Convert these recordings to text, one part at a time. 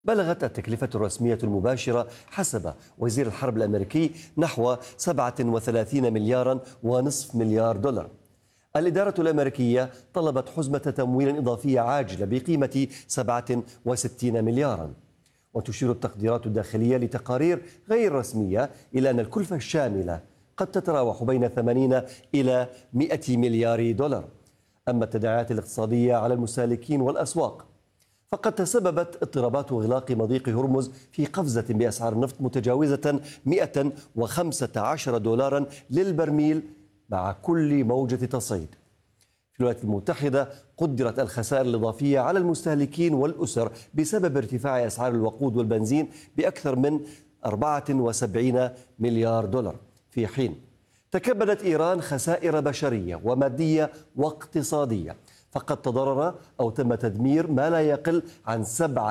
بلغت التكلفة الرسمية المباشرة حسب وزير الحرب الأمريكي نحو 37 مليارا ونصف مليار دولار. الإدارة الأمريكية طلبت حزمة تمويل إضافية عاجلة بقيمة 67 مليارا. وتشير التقديرات الداخلية لتقارير غير رسمية إلى أن الكلفة الشاملة قد تتراوح بين 80 إلى 100 مليار دولار. أما التداعيات الاقتصادية على المستهلكين والأسواق فقد تسببت اضطرابات وإغلاق مضيق هرمز في قفزة بأسعار النفط متجاوزة 115 دولارا للبرميل مع كل موجة تصعيد. في الولايات المتحدة قدرت الخسائر الإضافية على المستهلكين والأسر بسبب ارتفاع أسعار الوقود والبنزين بأكثر من 74 مليار دولار، في حين تكبدت إيران خسائر بشرية ومادية واقتصادية، فقد تضرر أو تم تدمير ما لا يقل عن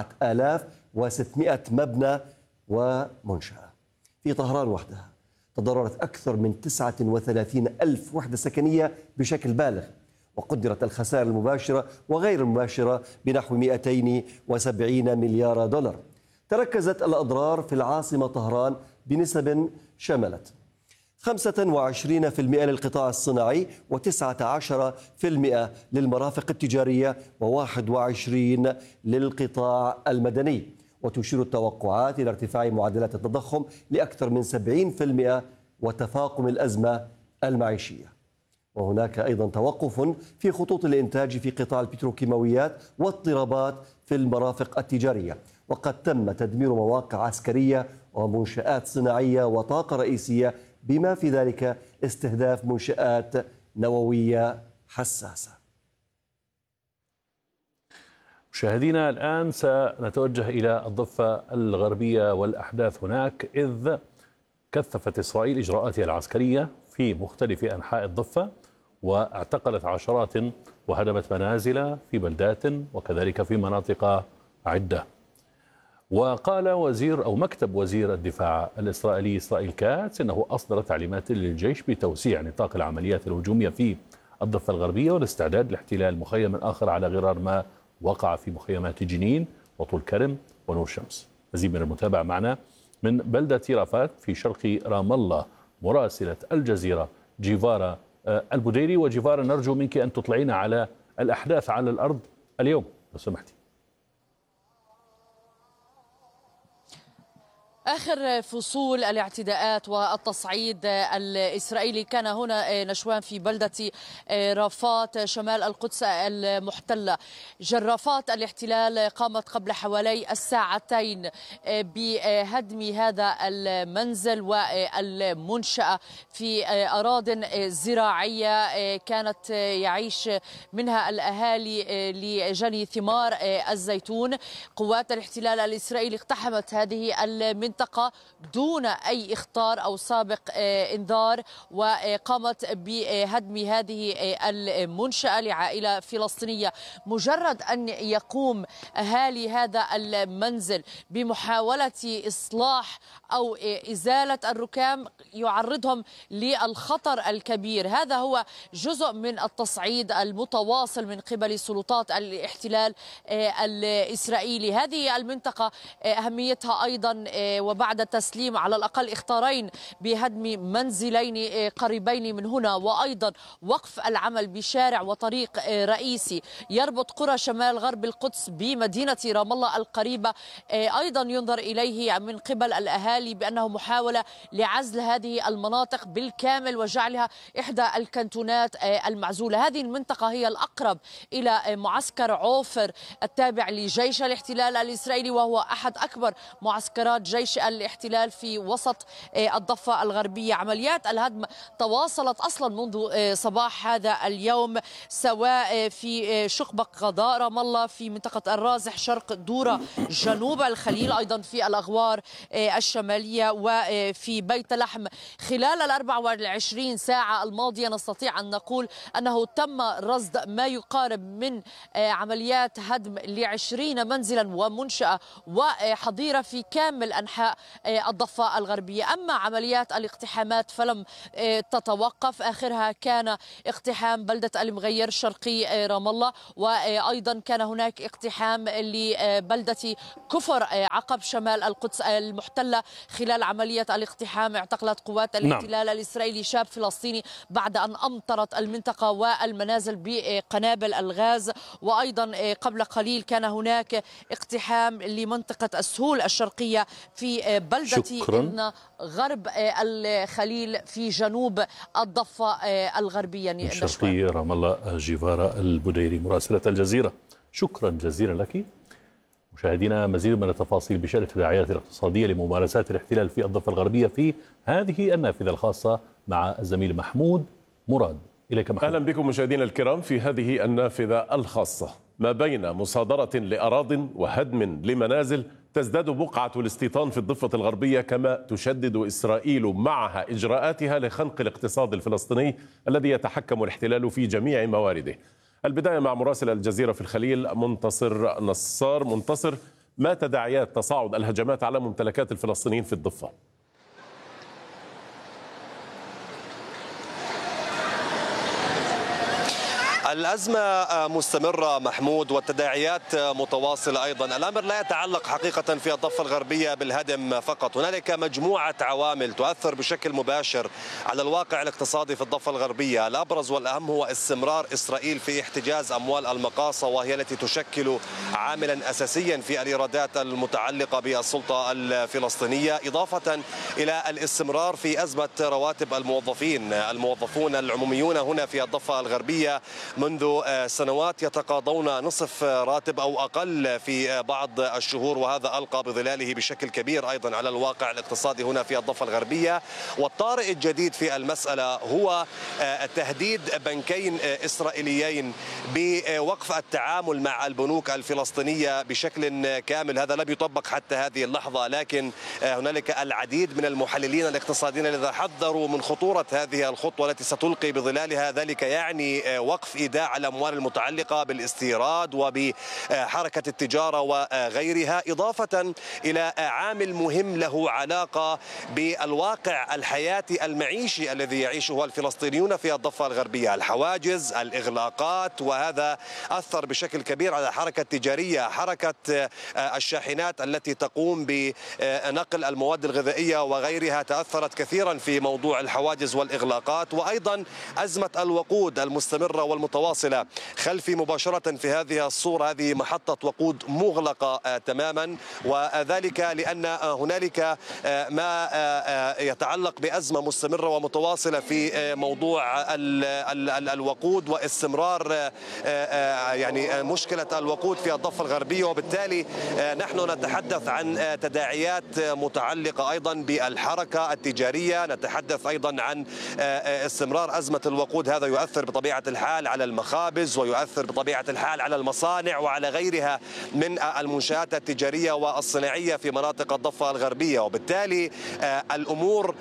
7600 مبنى ومنشأة. في طهران وحدها تضررت أكثر من 39 ألف وحدة سكنية بشكل بالغ، وقدرت الخسائر المباشرة وغير المباشرة بنحو 270 مليار دولار. تركزت الأضرار في العاصمة طهران بنسب شملت 25% للقطاع الصناعي، و19% للمرافق التجارية، و21% للقطاع المدني. وتشير التوقعات إلى ارتفاع معدلات التضخم لأكثر من 70% وتفاقم الأزمة المعيشية. وهناك أيضا توقف في خطوط الإنتاج في قطاع البتروكيماويات واضطرابات في المرافق التجارية، وقد تم تدمير مواقع عسكرية ومنشآت صناعية وطاقة رئيسية، بما في ذلك استهداف منشآت نووية حساسة. مشاهدينا، الآن سنتوجه إلى الضفة الغربية والأحداث هناك، إذ كثفت إسرائيل إجراءاتها العسكرية في مختلف أنحاء الضفة، واعتقلت عشرات وهدمت منازل في بلدات وكذلك في مناطق عدة. وقال مكتب وزير الدفاع الإسرائيلي إسرائيل كاتس إنه أصدر تعليمات للجيش بتوسيع نطاق العمليات الهجومية في الضفة الغربية والاستعداد لاحتلال مخيم آخر على غرار ما وقع في مخيمات جنين وطول كرم ونور شمس. مزيد من المتابعة معنا من بلدة رافات في شرق رام الله مراسلة الجزيرة جيفارا البديري. وجيفارا، نرجو منك أن تطلعينا على الأحداث على الأرض اليوم لو سمحتي. آخر فصول الاعتداءات والتصعيد الإسرائيلي كان هنا نشوان في بلدة رافات شمال القدس المحتلة. جرافات الاحتلال قامت قبل حوالي الساعتين بهدم هذا المنزل والمنشأة في أراضٍ زراعية كانت يعيش منها الأهالي لجني ثمار الزيتون. قوات الاحتلال الإسرائيلي اقتحمت هذه المنطقة دون أي إخطار أو سابق إنذار، وقامت بهدم هذه المنشأة لعائلة فلسطينية. مجرد أن يقوم أهالي هذا المنزل بمحاولة إصلاح أو إزالة الركام يعرضهم للخطر الكبير. هذا هو جزء من التصعيد المتواصل من قبل سلطات الاحتلال الإسرائيلي. هذه المنطقة أهميتها أيضا، وبعد تسليم على الأقل إخطارين بهدم منزلين قريبين من هنا، وأيضا وقف العمل بشارع وطريق رئيسي يربط قرى شمال غرب القدس بمدينة رام الله القريبة، أيضا ينظر إليه من قبل الأهالي بأنه محاولة لعزل هذه المناطق بالكامل وجعلها إحدى الكنتونات المعزولة. هذه المنطقة هي الأقرب إلى معسكر عوفر التابع لجيش الاحتلال الإسرائيلي، وهو أحد أكبر معسكرات جيش الاحتلال في وسط الضفة الغربية. عمليات الهدم تواصلت أصلا منذ صباح هذا اليوم، سواء في شقبق غضاء رام الله، في منطقة الرازح شرق دورة جنوب الخليل، أيضا في الأغوار الشمالية وفي بيت لحم. خلال ال 24 ساعة الماضية نستطيع أن نقول أنه تم رصد ما يقارب من عمليات هدم ل20 منزلا ومنشأة وحظيرة في كامل أنحاء أنحاء الضفة الغربية. أما عمليات الاقتحامات فلم تتوقف، آخرها كان اقتحام بلدة المغير شرقي رام الله، وأيضا كان هناك اقتحام لبلدة كفر عقب شمال القدس المحتلة. خلال عملية الاقتحام اعتقلت قوات الاحتلال الإسرائيلي شاب فلسطيني بعد أن أمطرت المنطقة والمنازل بقنابل الغاز. وأيضا قبل قليل كان هناك اقتحام لمنطقة السهول الشرقية في بلدة إذن غرب الخليل في جنوب الضفة الغربية. شرقي رام الله. جيفارا البديري مراسلة الجزيرة، شكرا جزيلا لك. مشاهدينا، مزيد من التفاصيل بشأن التداعيات الاقتصادية لممارسات الاحتلال في الضفة الغربية في هذه النافذة الخاصة مع الزميل محمود مراد. إليك محمود. أهلا بكم مشاهدينا الكرام في هذه النافذة الخاصة. ما بين مصادرة لأراضٍ وهدم لمنازل، تزداد بقعة الاستيطان في الضفة الغربية، كما تشدد إسرائيل معها إجراءاتها لخنق الاقتصاد الفلسطيني الذي يتحكم الاحتلال في جميع موارده. البداية مع مراسل الجزيرة في الخليل منتصر نصار. منتصر، ما تداعيات تصاعد الهجمات على ممتلكات الفلسطينيين في الضفة؟ الأزمة مستمرة محمود، والتداعيات متواصلة أيضا. الأمر لا يتعلق حقيقة في الضفة الغربية بالهدم فقط، هنالك مجموعة عوامل تؤثر بشكل مباشر على الواقع الاقتصادي في الضفة الغربية. الأبرز والأهم هو استمرار إسرائيل في احتجاز أموال المقاصة، وهي التي تشكل عاملا أساسيا في الإيرادات المتعلقة بالسلطة الفلسطينية، إضافة إلى الاستمرار في أزمة رواتب الموظفون العموميون هنا في الضفة الغربية منذ سنوات يتقاضون نصف راتب أو أقل في بعض الشهور، وهذا ألقى بظلاله بشكل كبير أيضا على الواقع الاقتصادي هنا في الضفة الغربية. والطارئ الجديد في المسألة هو تهديد بنكين إسرائيليين بوقف التعامل مع البنوك الفلسطينية بشكل كامل. هذا لم يطبق حتى هذه اللحظة، لكن هنالك العديد من المحللين الاقتصاديين الذين حذروا من خطورة هذه الخطوة التي ستلقي بظلالها. ذلك يعني وقف إيداع الأموال المتعلقة بالاستيراد وبحركة التجارة وغيرها، إضافة إلى عامل مهم له علاقة بالواقع الحياتي المعيشي الذي يعيشه الفلسطينيون في الضفة الغربية. الحواجز، الإغلاقات، وهذا أثر بشكل كبير على الحركة التجارية. حركة الشاحنات التي تقوم بنقل المواد الغذائية وغيرها تأثرت كثيرا في موضوع الحواجز والإغلاقات. وأيضا أزمة الوقود المستمرة والمتواصلة خلفي مباشرة في هذه الصورة، هذه محطة وقود مغلقة تماما، وذلك لأن هنالك ما يتعلق بأزمة مستمرة ومتواصلة في موضوع الوقود واستمرار يعني مشكلة الوقود في الضفة الغربية. وبالتالي نحن نتحدث عن تداعيات متعلقة أيضا بالحركة التجارية، نتحدث أيضا عن استمرار أزمة الوقود. هذا يؤثر بطبيعة الحال على المخابز، ويؤثر بطبيعة الحال على المصانع وعلى غيرها من المنشآت التجارية والصناعية في مناطق الضفة الغربية. وبالتالي الأمور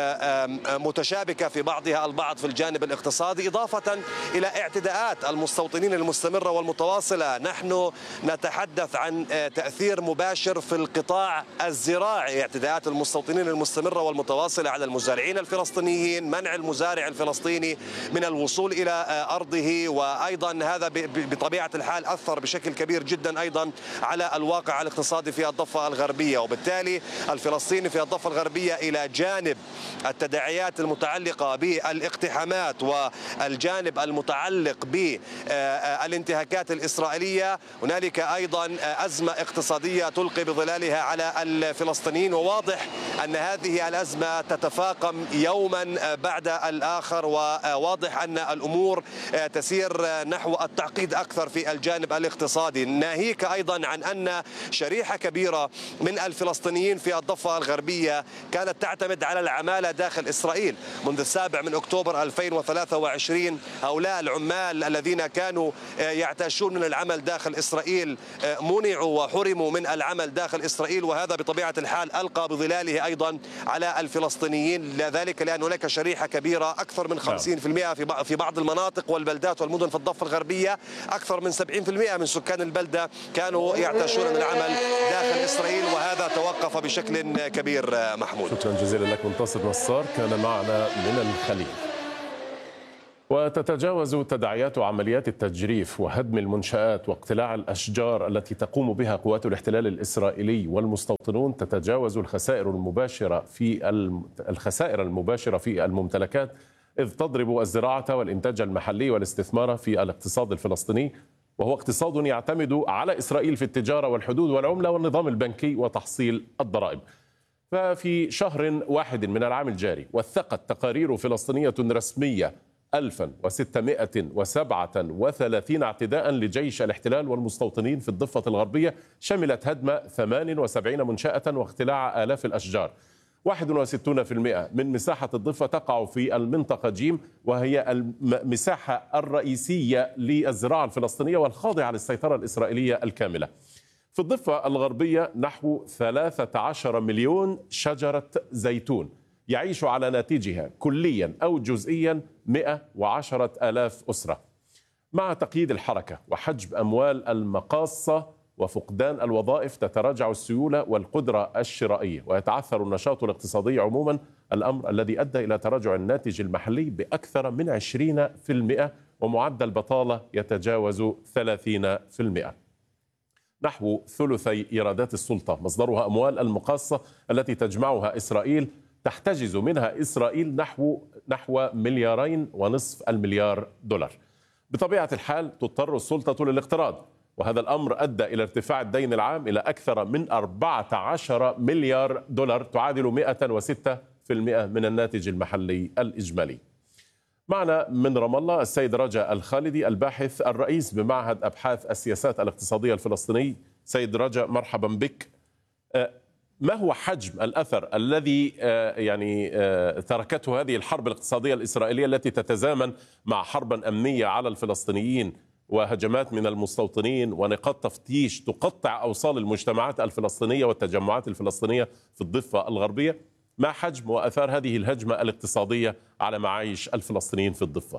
متشابكة في بعضها البعض في الجانب الاقتصادي، إضافة إلى اعتداءات المستوطنين المستمرة والمتواصلة. نحن نتحدث عن تأثير مباشر في القطاع الزراعي، اعتداءات المستوطنين المستمرة والمتواصلة على المزارعين الفلسطينيين، منع المزارع الفلسطيني من الوصول إلى أرضه، وأيضا هذا بطبيعة الحال أثر بشكل كبير جدا أيضا على الواقع الاقتصادي في الضفة الغربية. وبالتالي الفلسطيني في الضفة الغربية إلى جانب التداعيات المتعلقة بالاقتحامات والجانب المتعلق بالانتهاكات الإسرائيلية، هنالك أيضا أزمة اقتصادية تلقي بظلالها على الفلسطينيين. وواضح أن هذه الأزمة تتفاقم يوما بعد الآخر، وواضح أن الأمور تسير نحو التعقيد أكثر في الجانب الاقتصادي. ناهيك أيضا عن أن شريحة كبيرة من الفلسطينيين في الضفة الغربية كانت تعتمد على العمالة داخل إسرائيل منذ 7 أكتوبر 2023. هؤلاء العمال الذين كانوا يعتاشون من العمل داخل إسرائيل منعوا وحرموا من العمل داخل إسرائيل، وهذا بطبيعة الحال ألقى بظلاله أيضا على الفلسطينيين. ذلك لأن هناك شريحة كبيرة أكثر من 50% في بعض المناطق والبلدات والمدن في الضفة الغربية، أكثر من 70% من سكان البلدة كانوا يعتاشون من العمل داخل إسرائيل، وهذا هذا توقف بشكل كبير. محمود، شكرا جزيلا لك منتصر نصار، كان معنا من الخليل. وتتجاوز تداعيات عمليات التجريف وهدم المنشآت واقتلاع الأشجار التي تقوم بها قوات الاحتلال الإسرائيلي والمستوطنون، تتجاوز الخسائر المباشرة في الممتلكات، إذ تضرب الزراعة والإنتاج المحلي والاستثمار في الاقتصاد الفلسطيني، وهو اقتصاد يعتمد على إسرائيل في التجارة والحدود والعملة والنظام البنكي وتحصيل الضرائب. ففي شهر واحد من العام الجاري وثقت تقارير فلسطينية رسمية 1637 اعتداء لجيش الاحتلال والمستوطنين في الضفة الغربية، شملت هدم 78 منشأة واقتلاع آلاف الأشجار. 61% من مساحة الضفة تقع في المنطقة جيم، وهي المساحة الرئيسية للزراعة الفلسطينية والخاضعة للسيطرة الإسرائيلية الكاملة. في الضفة الغربية نحو 13 مليون شجرة زيتون يعيش على ناتجها كليا أو جزئيا 110,000 أسرة. مع تقييد الحركة وحجب أموال المقاصة وفقدان الوظائف، تتراجع السيولة والقدرة الشرائية ويتعثر النشاط الاقتصادي عموما، الأمر الذي أدى إلى تراجع الناتج المحلي بأكثر من 20%، ومعدل البطالة يتجاوز 30%. نحو ثلثي إيرادات السلطة مصدرها أموال المقاصة التي تجمعها إسرائيل، تحتجز منها إسرائيل نحو 2.5 مليار دولار. بطبيعة الحال تضطر السلطة للاقتراض، وهذا الأمر أدى إلى ارتفاع الدين العام إلى أكثر من 14 مليار دولار، تعادل 106% من الناتج المحلي الإجمالي. معنا من رام الله السيد رجاء الخالدي، الباحث الرئيس بمعهد أبحاث السياسات الاقتصادية الفلسطيني. سيد رجاء، مرحبا بك. ما هو حجم الأثر الذي تركته هذه الحرب الاقتصادية الإسرائيلية التي تتزامن مع حربا أمنية على الفلسطينيين وهجمات من المستوطنين ونقاط تفتيش تقطع أوصال المجتمعات الفلسطينية والتجمعات الفلسطينية في الضفة الغربية؟ ما حجم وأثار هذه الهجمة الاقتصادية على معايش الفلسطينيين في الضفة؟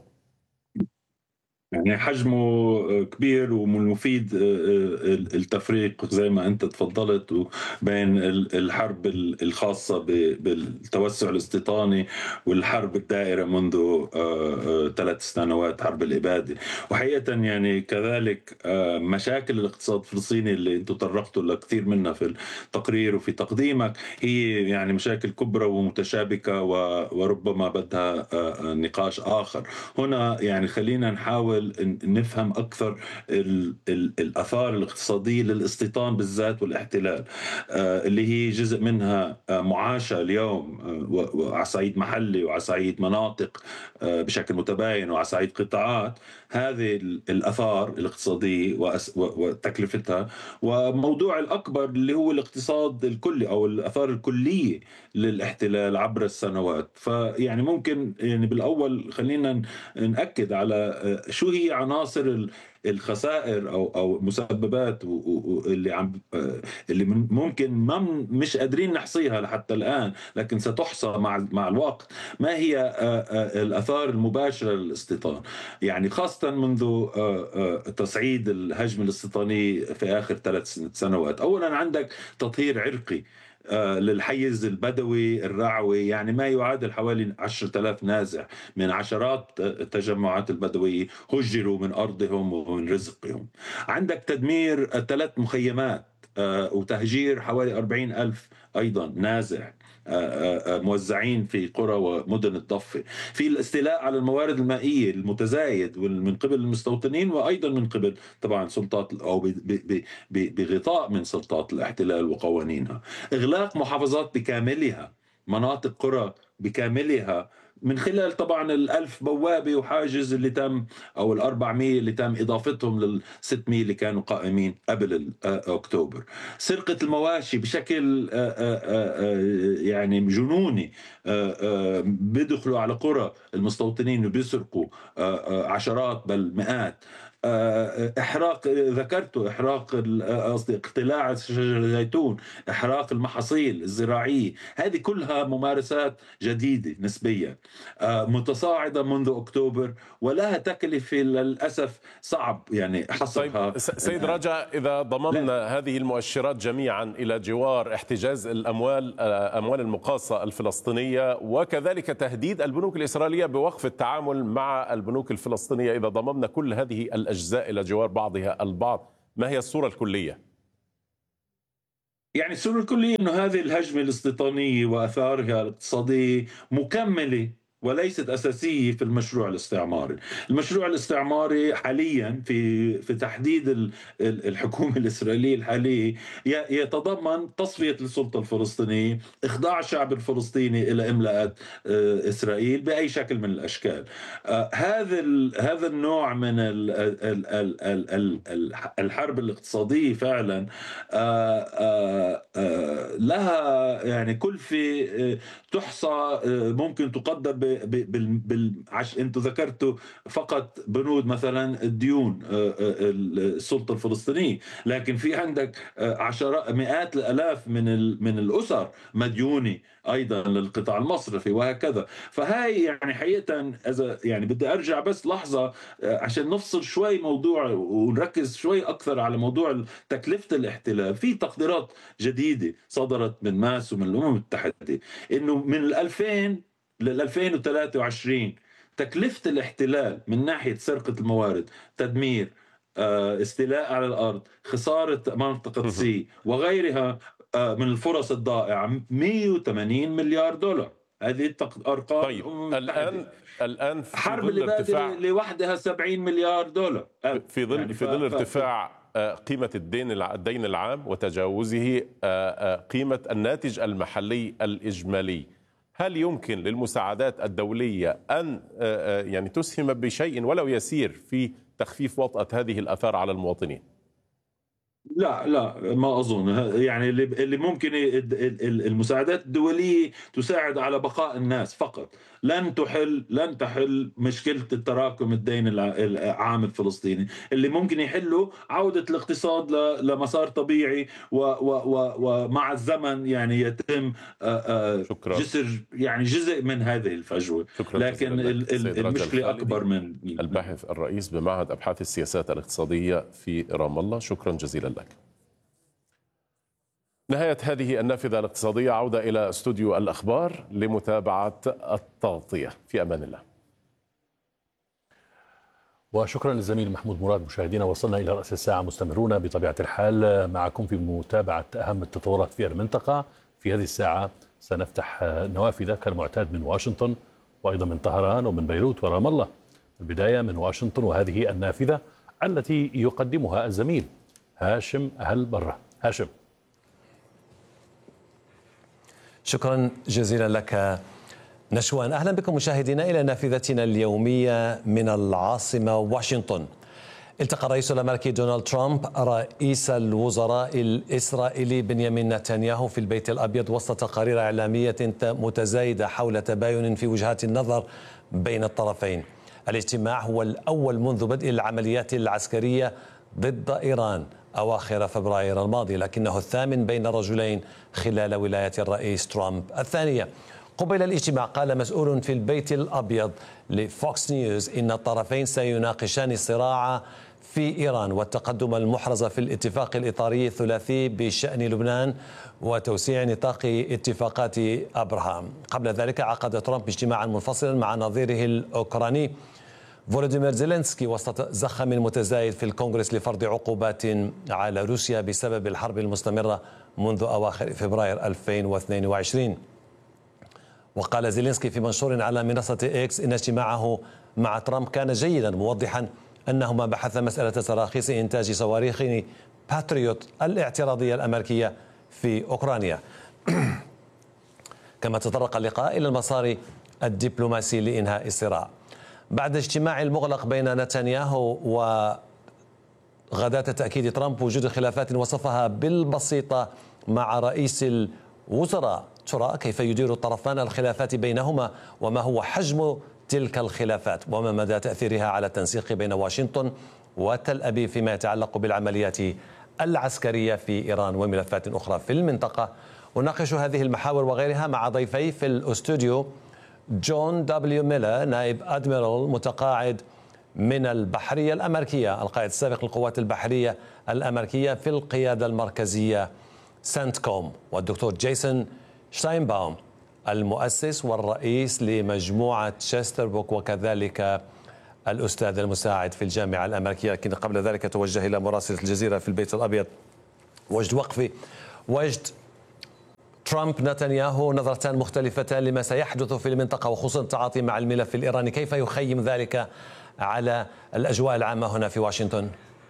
يعني حجمه كبير، ومن المفيد التفريق زي ما أنت تفضلت بين الحرب الخاصة بالتوسع الاستيطاني والحرب الدائرة منذ 3 سنوات، حرب الإبادة. وحقيقة يعني كذلك مشاكل الاقتصاد الفلسطيني اللي أنتم تطرقتوا لكثير منها في التقرير وفي تقديمك هي يعني مشاكل كبرى ومتشابكة، وربما بدها نقاش آخر. هنا يعني خلينا نحاول نفهم أكثر الآثار الاقتصادية للاستيطان بالذات والاحتلال، اللي هي جزء منها معاشة اليوم وعلى صعيد محلي وعلى صعيد مناطق بشكل متباين وعلى صعيد قطاعات. هذه الآثار الاقتصادية وتكلفتها، وموضوع الأكبر اللي هو الاقتصاد الكلي أو الآثار الكلية للاحتلال عبر السنوات. فيعني ممكن يعني بالأول خلينا نأكد على شو هي عناصر الخسائر او مسببات اللي ممكن مش قادرين نحصيها لحتى الآن، لكن ستحصى مع الوقت. ما هي الآثار المباشرة للاستيطان؟ يعني خاصة منذ تصعيد الهجمة الاستيطاني في آخر 3 سنوات. أولا عندك تطهير عرقي للحيز البدوي الرعوي، يعني ما يعادل حوالي 10,000 نازح من عشرات التجمعات البدوية هجروا من أرضهم ومن رزقهم. عندك تدمير 3 مخيمات وتهجير حوالي 40,000 أيضا نازح موزعين في قرى ومدن الضفة. في الاستيلاء على الموارد المائية المتزايد من قبل المستوطنين، وأيضا من قبل طبعا سلطات أو بغطاء من سلطات الاحتلال وقوانينها. إغلاق محافظات بكاملها، مناطق قرى بكاملها، من خلال طبعا 1000 بوابة وحاجز اللي تم، أو 400 اللي تم إضافتهم 600 اللي كانوا قائمين قبل أكتوبر. سرقة المواشي بشكل يعني جنوني، بيدخلوا على قرى المستوطنين وبيسرقوا عشرات بل مئات. إحراق ذكرته، إحراق قصدي اقتلاع شجر الزيتون، إحراق المحاصيل الزراعية، هذه كلها ممارسات جديدة نسبيا متصاعدة منذ أكتوبر، ولها تكلفة للأسف صعب يعني حصرها. طيب سيد رجاء، إذا ضممنا هذه المؤشرات جميعا إلى جوار احتجاز أموال المقاصة الفلسطينية وكذلك تهديد البنوك الإسرائيلية بوقف التعامل مع البنوك الفلسطينية، إذا ضممنا كل هذه الأجزاء إلى جوار بعضها البعض، ما هي الصورة الكلية؟ يعني الصورة الكلية أنه هذه الهجمة الاستيطانية وأثارها الاقتصادية مكملة وليست أساسية في المشروع الاستعماري. المشروع الاستعماري حاليا في تحديد الحكومة الإسرائيلية الحالية يتضمن تصفية السلطة الفلسطينية، إخضاع الشعب الفلسطيني إلى إملاءات إسرائيل بأي شكل من الأشكال. هذا النوع من الحرب الاقتصادية فعلا لها يعني كلفة تحصى ممكن تقدر انتم ذكرتوا فقط بنود مثلا الديون السلطة الفلسطينية، لكن في عندك عشرات مئات الالاف من الاسر مديونة ايضا للقطاع المصرفي وهكذا. فهاي يعني حقيقة اذا يعني بدي ارجع بس لحظة عشان نفصل شوي موضوع ونركز شوي اكثر على موضوع تكلفة الاحتلال. في تقديرات جديدة صدرت من ماس ومن الامم المتحدة انه من 2000 لل 2023 تكلفة الاحتلال من ناحية سرقة الموارد، تدمير، استيلاء على الأرض، خسارة منطقة سي وغيرها من الفرص الضائعة 180 مليار دولار. هذه أرقام. طيب الآن في حرب اللي لوحدها 70 مليار دولار في ظل ارتفاع قيمة الدين العام وتجاوزه قيمة الناتج المحلي الإجمالي. هل يمكن للمساعدات الدولية أن يعني تسهم بشيء ولو يسير في تخفيف وطأة هذه الآثار على المواطنين؟ لا ما أظن. يعني اللي ممكن المساعدات الدولية تساعد على بقاء الناس فقط، لن تحل مشكلة التراكم الدين العام الفلسطيني. اللي ممكن يحله عودة الاقتصاد لمسار طبيعي ومع الزمن يعني يتم جسر يعني جزء من هذه الفجوة. لكن المشكلة أكبر من الباحث الرئيس بمعهد أبحاث السياسات الاقتصادية في رام الله، شكرا جزيلا لك. نهاية هذه النافذة الاقتصادية، عودة إلى استوديو الأخبار لمتابعة التغطية. في أمان الله. وشكرا للزميل محمود مراد. مشاهدينا، وصلنا إلى رأس الساعة، مستمرون بطبيعة الحال معكم في متابعة أهم التطورات في المنطقة. في هذه الساعة سنفتح نوافذ كالمعتاد من واشنطن وأيضا من طهران ومن بيروت ورام الله. البداية من واشنطن، وهذه النافذة التي يقدمها الزميل هاشم هلبرة. هاشم. شكرا جزيلا لك نشوان. أهلا بكم مشاهدينا إلى نافذتنا اليومية من العاصمة واشنطن. التقى الرئيس الأمريكي دونالد ترامب رئيس الوزراء الإسرائيلي بنيامين نتنياهو في البيت الأبيض وسط تقارير إعلامية متزايدة حول تباين في وجهات النظر بين الطرفين. الاجتماع هو الأول منذ بدء العمليات العسكرية ضد إيران أواخر فبراير الماضي، لكنه الثامن بين رجلين خلال ولاية الرئيس ترامب الثانية. قبيل الاجتماع قال مسؤول في البيت الأبيض لفوكس نيوز إن الطرفين سيناقشان الصراع في إيران والتقدم المحرز في الاتفاق الإطاري الثلاثي بشأن لبنان وتوسيع نطاق اتفاقات أبراهام. قبل ذلك عقد ترامب اجتماعا منفصلا مع نظيره الأوكراني فولوديمير زيلينسكي وسط زخم متزايد في الكونغرس لفرض عقوبات على روسيا بسبب الحرب المستمرة منذ أواخر فبراير 2022. وقال زيلينسكي في منشور على منصة إكس إن اجتماعه مع ترامب كان جيدا، موضحا أنهما بحثا مسألة تراخيص إنتاج صواريخ باتريوت الاعتراضية الأمريكية في أوكرانيا. كما تطرق اللقاء إلى المسار الدبلوماسي لإنهاء الصراع. بعد اجتماع المغلق بين نتنياهو وغداة تأكيد ترامب وجود خلافات وصفها بالبسيطة مع رئيس الوزراء، ترى كيف يدير الطرفان الخلافات بينهما وما هو حجم تلك الخلافات وما مدى تأثيرها على التنسيق بين واشنطن وتل أبيب فيما يتعلق بالعمليات العسكرية في إيران وملفات أخرى في المنطقة. أناقش هذه المحاور وغيرها مع ضيفي في الأستوديو: جون دبليو ميلر، نائب أدميرال متقاعد من البحرية الأمريكية، القائد السابق للقوات البحرية الأمريكية في القيادة المركزية سنتكوم، والدكتور جيسون شتاينباوم، المؤسس والرئيس لمجموعة تشستربوك، وكذلك الأستاذ المساعد في الجامعة الأمريكية. لكن قبل ذلك توجه إلى مراسلة الجزيرة في البيت الأبيض وجد وقفي. وجد، ترامب نتنياهو نظرتان مختلفتان لما سيحدث في المنطقة وخصوصا التعاطي مع الملف الإيراني، كيف يخيم ذلك على الأجواء العامة هنا في واشنطن؟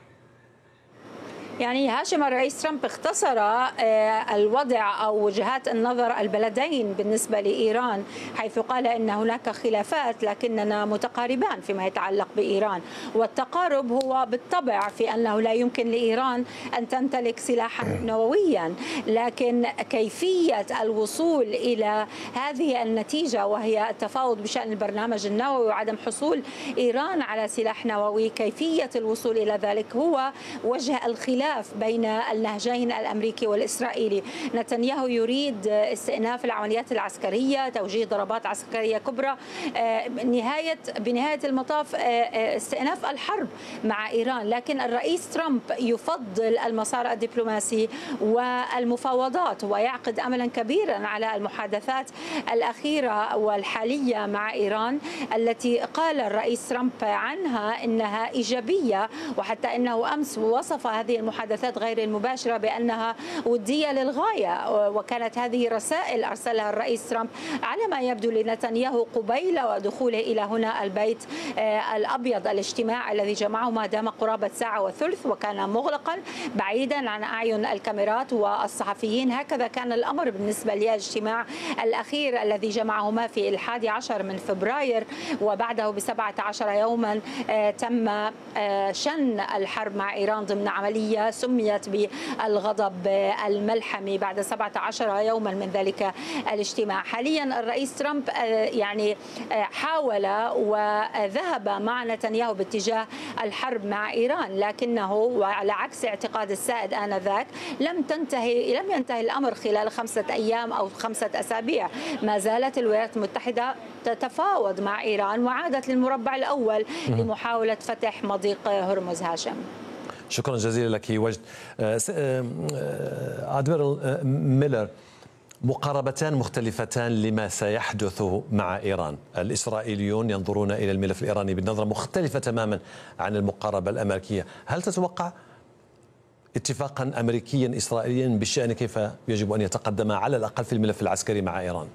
يعني هاشم، الرئيس ترامب اختصر الوضع أو وجهات النظر البلدين بالنسبة لإيران، حيث قال إن هناك خلافات لكننا متقاربان فيما يتعلق بإيران، والتقارب هو بالطبع في أنه لا يمكن لإيران أن تمتلك سلاحا نوويا، لكن كيفية الوصول إلى هذه النتيجة وهي التفاوض بشأن البرنامج النووي وعدم حصول إيران على سلاح نووي، كيفية الوصول إلى ذلك هو وجه الخلاف بين النهجين الأمريكي والإسرائيلي. نتنياهو يريد استئناف العمليات العسكرية، توجيه ضربات عسكرية كبرى، بنهاية المطاف استئناف الحرب مع إيران، لكن الرئيس ترامب يفضل المسار الدبلوماسي والمفاوضات ويعقد أملا كبيرا على المحادثات الأخيرة والحالية مع إيران التي قال الرئيس ترامب عنها إنها إيجابية، وحتى إنه أمس وصف هذه المحادثات غير المباشرة بأنها ودية للغاية، وكانت هذه رسائل أرسلها الرئيس ترامب على ما يبدو لنتنياهو قبيل ودخوله إلى هنا البيت الأبيض. الاجتماع الذي جمعه ما دام قرابة ساعة وثلث وكان مغلقا بعيدا عن أعين الكاميرات والصحفيين. هكذا كان الأمر بالنسبة للاجتماع الأخير الذي جمعهما في 11 من فبراير، وبعده ب17 يوما تم شن الحرب مع إيران ضمن عملية سميت بالغضب الملحمي بعد 17 يوما من ذلك الاجتماع. حاليا الرئيس ترامب يعني حاول وذهب مع نتنياهو باتجاه الحرب مع إيران، لكنه وعلى عكس اعتقاد السائد آنذاك لم ينتهي الأمر خلال 5 أيام أو 5 أسابيع. ما زالت الولايات المتحدة تتفاوض مع إيران وعادت للمربع الأول لمحاولة فتح مضيق هرمز. هاشم، شكرا جزيلا لك. وجد، أدميرال ميلر، مقاربتان مختلفتان لما سيحدث مع إيران. الإسرائيليون ينظرون إلى الملف الإيراني بنظرة مختلفة تماما عن المقاربة الأمريكية. هل تتوقع اتفاقا أمريكيا إسرائيليا بشأن كيف يجب أن يتقدم على الأقل في الملف العسكري مع إيران؟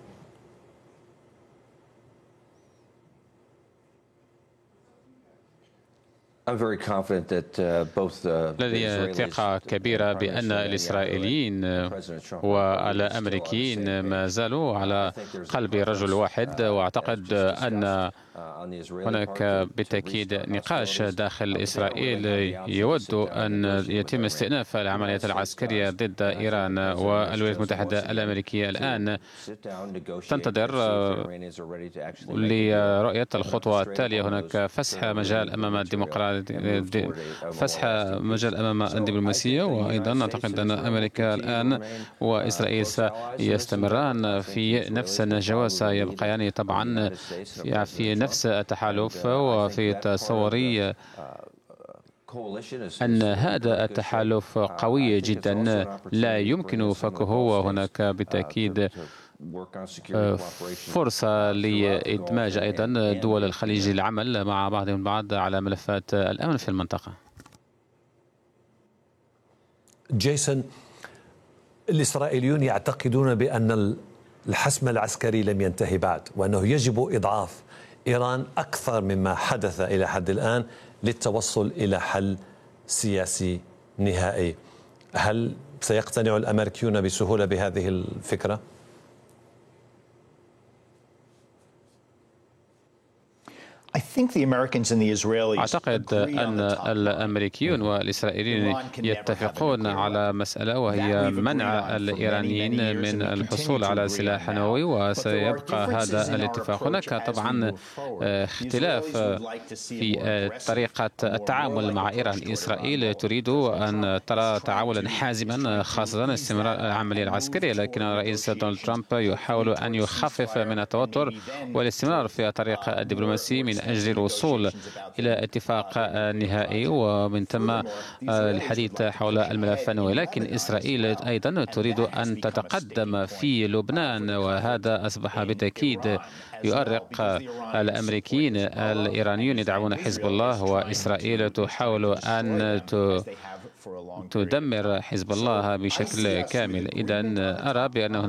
لدي ثقة كبيرة بأن الإسرائيليين والأمريكيين ما زالوا على قلب رجل واحد، وأعتقد أن هناك بالتأكيد نقاش داخل إسرائيل يود أن يتم استئناف العمليات العسكرية ضد إيران، والولايات المتحدة الأمريكية الآن تنتظر لرؤية الخطوة التالية. هناك فسح مجال أمام الدبلوماسية، وأيضا أعتقد أن أمريكا الآن وإسرائيل سيستمران في نفس النهج وسيبقيان طبعا في نفس التحالف، وفي تصوري أن هذا التحالف قوي جدا لا يمكن فكه، وهناك بالتأكيد فرصة لإدماج أيضا دول الخليج للعمل مع بعضهم البعض على ملفات الأمن في المنطقة. جيسون، الإسرائيليون يعتقدون بأن الحسم العسكري لم ينتهي بعد، وأنه يجب إضعاف إيران أكثر مما حدث إلى حد الآن للتوصل إلى حل سياسي نهائي. هل سيقتنع الأمريكيون بسهولة بهذه الفكرة؟ أعتقد أن الأمريكيون والإسرائيليين يتفقون على مسألة، وهي منع الإيرانيين من الحصول على سلاح نووي، وسيبقى هذا الاتفاق. هناك طبعا اختلاف في طريقة التعامل مع إيران. إسرائيل تريد أن ترى تعاملا حازما، خاصة استمرار العملية العسكرية، لكن الرئيس دونالد ترامب يحاول أن يخفف من التوتر والاستمرار في الطريق الدبلوماسي من أجل الوصول إلى اتفاق نهائي ومن ثم الحديث حول الملف النووي. لكن إسرائيل أيضا تريد أن تتقدم في لبنان، وهذا أصبح بالتأكيد يؤرق الأمريكيين. الإيرانيون يدعمون حزب الله، وإسرائيل تحاول أن تدمر حزب الله بشكل كامل. إذن أرى بأن